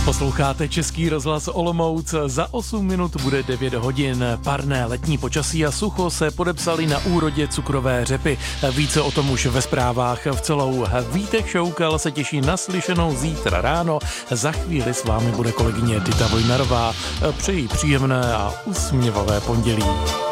Posloucháte Český rozhlas Olomouc, za 8 minut bude 9 hodin. Parné letní počasí a sucho se podepsali na úrodě cukrové řepy. Více o tom už ve zprávách v celou. Vítek Šoukal se těší na slyšenou zítra ráno. Za chvíli s vámi bude kolegyně Dita Vojnarová. Přeji příjemné a usměvavé pondělí.